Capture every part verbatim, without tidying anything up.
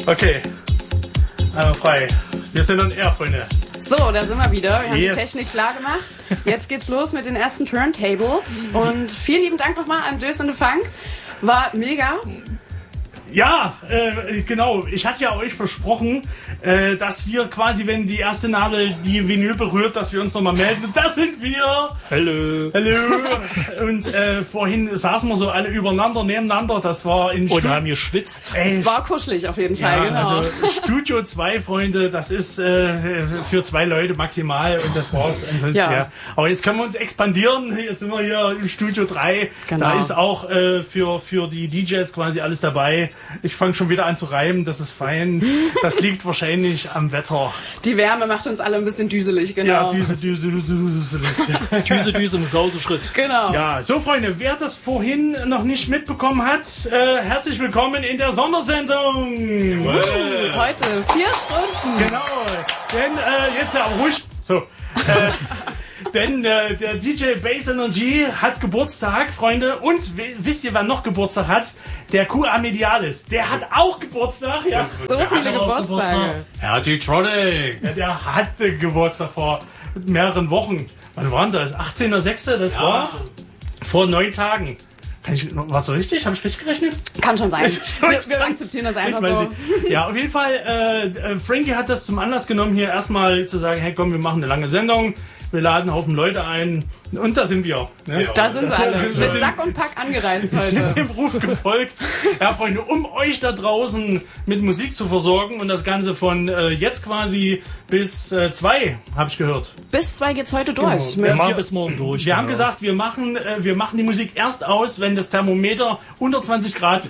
Okay, einmal frei. Wir sind on air, Freunde. So, da sind wir wieder. Wir haben Yes. die Technik klar gemacht. Jetzt geht's los mit den ersten Turntables. Und vielen lieben Dank nochmal an Dös in the Funk. War mega. Ja, äh, genau. Ich hatte ja euch versprochen, äh, dass wir quasi, wenn die erste Nadel die Vinyl berührt, dass wir uns nochmal melden. Das sind wir! Hallo. Hallo! Und äh, vorhin saßen wir so alle übereinander, nebeneinander. Das war in Und Stu- haben geschwitzt. Ey, Es war kuschelig auf jeden Fall, ja, genau. also Studio zwei, Freunde, das ist äh, für zwei Leute maximal und das war's. Ansonsten, Ja. ja. Aber jetzt können wir uns expandieren. Jetzt sind wir hier im Studio drei. Genau. Da ist auch äh, für, für die D Js quasi alles dabei. Ich fange schon wieder an zu reimen, das ist fein. Das liegt wahrscheinlich am Wetter. Die Wärme macht uns alle ein bisschen düselig, genau. Ja, Düse, Düse, Düse, Düse, Düse. Düse, Düse im Sauseschritt. Genau. Ja, so Freunde, wer das vorhin noch nicht mitbekommen hat, äh, herzlich willkommen in der Sondersendung. Heute vier Stunden. Genau, denn äh, jetzt ja ruhig. So. Äh, denn äh, der D J Bass Energy hat Geburtstag, Freunde. Und w- wisst ihr, wer noch Geburtstag hat? Der Q A Medialis. Der hat auch Geburtstag, ja. So viele Geburtstage. Ja, die Tronic. Ja, der hatte Geburtstag vor mehreren Wochen. Wann war denn das? achtzehnter sechster Das war vor neun Tagen. Kann ich, war das richtig? Habe ich richtig gerechnet? Kann schon sein. Wir, wir akzeptieren das einfach Ich so. weiß nicht. Ja, auf jeden Fall, äh, äh, Frankie hat das zum Anlass genommen, hier erstmal zu sagen, hey komm, wir machen eine lange Sendung, wir laden einen Haufen Leute ein und da sind wir. Ne? Ja. Da sind sie alle. Wir Mit sind- Sack und Pack angereist Wir sind heute. dem Ruf gefolgt, ja Freunde, um euch da draußen mit Musik zu versorgen und das Ganze von äh, jetzt quasi bis äh, zwei, habe ich gehört. Bis zwei geht's heute durch. Genau. Wir Mit- machen bis morgen durch. Wir genau. haben gesagt, wir machen, äh, wir machen die Musik erst aus, wenn das Thermometer unter zwanzig Grad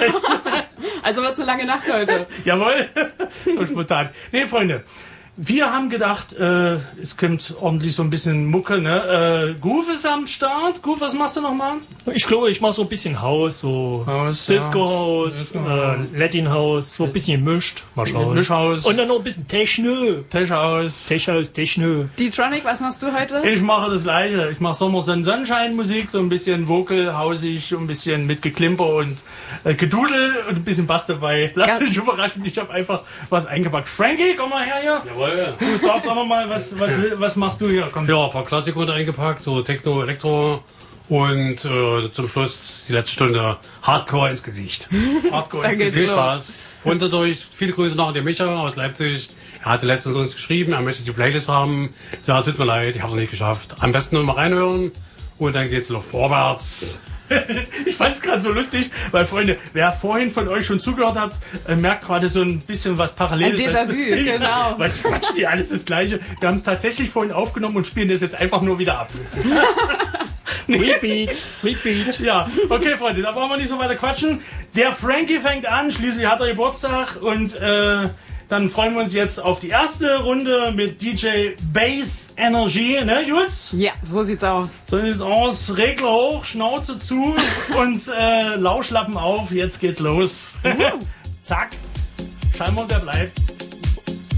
Also wird so lange Nacht heute. Jawohl, so spontan. Nee, Freunde, wir haben gedacht, äh, es kommt ordentlich so ein bisschen Mucke, ne? Äh, Goof ist am Start. Goof, was machst du nochmal? Ich glaube, ich mache so ein bisschen Haus, so Haus, ja. Disco-Haus, äh, Latin-Haus, so ein bisschen gemischt. Mal schauen. Mischhaus, Und dann noch ein bisschen Techno. Tech-Haus. Tech-Haus, Techno. Die Tronic, was machst du heute? Ich mache das Gleiche. Ich mache Sommer Sonnenschein-Musik, so ein bisschen Vocal, hausig, ein bisschen mit Geklimper und äh, Gedudel und ein bisschen Bass dabei. Lasst Ja. euch überraschen, ich habe einfach was eingepackt. Frankie, komm mal her hier. Jawohl. Du darfst auch noch mal, was, was, was machst du hier? Komm. Ja, ein paar Klassiker mit eingepackt, so Techno, Elektro und äh, zum Schluss die letzte Stunde Hardcore ins Gesicht. Hardcore Da ins geht's Gesicht. Viel los. Spaß. Runter durch. Viele Grüße nach an den Micha aus Leipzig. Er hatte letztens uns geschrieben, er möchte die Playlist haben. Ja, tut mir leid, ich habe es nicht geschafft. Am besten nur mal reinhören und dann geht's noch vorwärts. Ich fand's gerade so lustig, weil Freunde, wer vorhin von euch schon zugehört habt, äh, merkt gerade so ein bisschen was Paralleles. Ein Déjà-vu, Ja, genau. Weil ich quatsch die alles das Gleiche. Wir haben es tatsächlich vorhin aufgenommen und spielen das jetzt einfach nur wieder ab. Repeat, repeat. Ja, okay, Freunde, da wollen wir nicht so weiter quatschen. Der Frankie fängt an, schließlich hat er Geburtstag und äh, dann freuen wir uns jetzt auf die erste Runde mit D J Bass Energy, ne, Jules? Ja, so sieht's aus. So sieht's aus. Regler hoch, Schnauze zu und äh, Lauschlappen auf. Jetzt geht's los. Zack. Scheinbar, der bleibt.